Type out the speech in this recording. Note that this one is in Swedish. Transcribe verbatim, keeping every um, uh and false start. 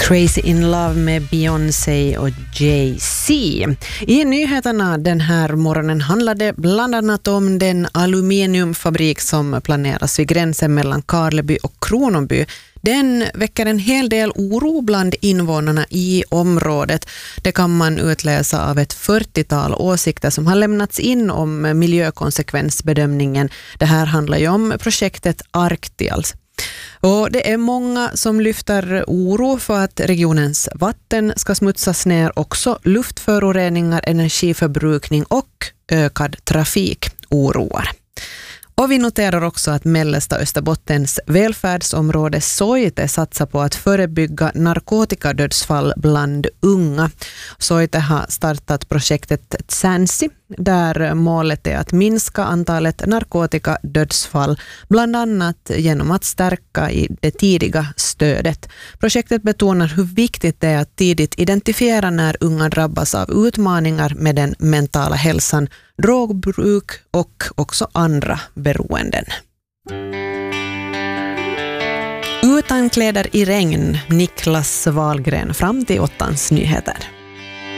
Crazy in Love med Beyoncé och Jay-Z. I nyheterna den här morgonen handlade bland annat om den aluminiumfabrik som planeras vid gränsen mellan Karleby och Kronoby. Den väcker en hel del oro bland invånarna i området. Det kan man utläsa av ett fyrtiotal åsikter som har lämnats in om miljökonsekvensbedömningen. Det här handlar ju om projektet Arktials. Och det är många som lyfter oro för att regionens vatten ska smutsas ner, också luftföroreningar, energiförbrukning och ökad trafik oroar. Och vi noterar också att mellersta Österbottens välfärdsområde Soite satsar på att förebygga narkotikadödsfall bland unga. Soite har startat projektet Tsansi, där målet är att minska antalet narkotikadödsfall, bland annat genom att stärka i det tidiga stödet. Projektet betonar hur viktigt det är att tidigt identifiera när unga drabbas av utmaningar med den mentala hälsan, drogbruk och också andra beroenden. Utan kläder i regn, Niklas Wahlgren fram till åttans nyheter.